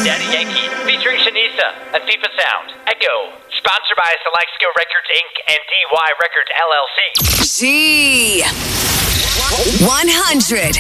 Daddy Yankee, featuring Shanisa and FIFA Sound. Echo, sponsored by Select Skill Records Inc. and DY Records LLC. G100.